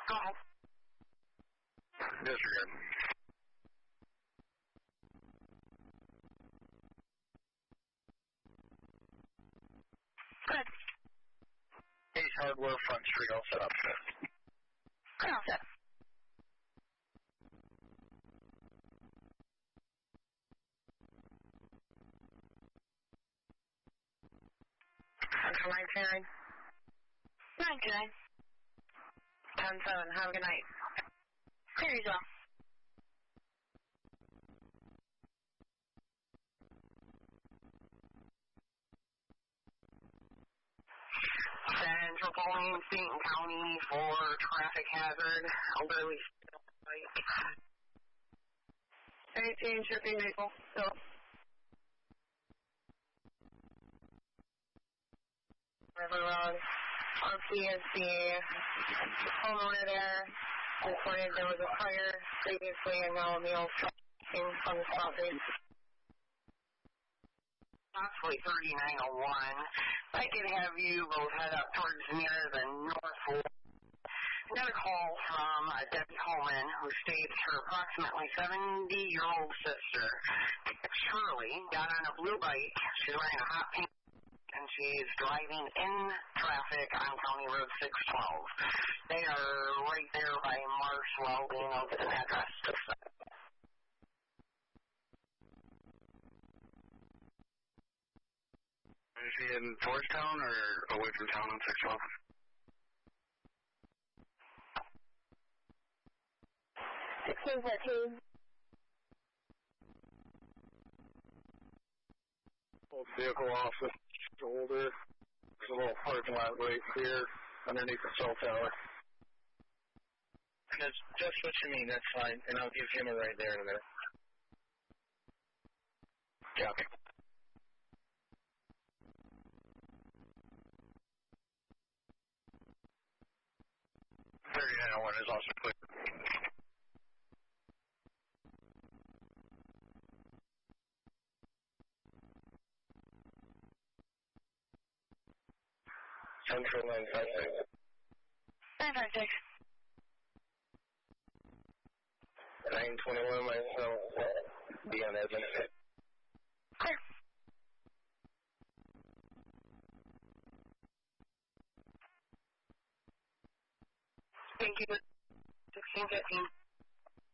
Go ahead. Disregard. Good. Ace Hardware, Front Street, all set up. Good, all set. Central 929. 929. 10-7. Have a good night. Clear as well. Central Pauline, Stanton County for traffic hazard. Elderly bike. 18 shipping vehicle. Still. River Road. RPSC. Homeowner there. Reported there was a fire previously and now a meal from the property. Possibly 3901. I can have you both head up towards near the north wall. I got a call from Debbie Holman who states her approximately 70-year-old sister, Shirley, got on a blue bike. She's wearing a hot pink and she's driving in traffic on County Road 612. They are right there by Marsh Welding. I'll get an address to set. Is he in Georgetown or away from town on 612? Old vehicle off the shoulder. There's a little parking lot right here underneath the cell tower. That's just what you mean, that's fine. And I'll give him a ride there in a minute. Copy. One is also clear. Central 956. 956. 921 myself. Be on that benefit.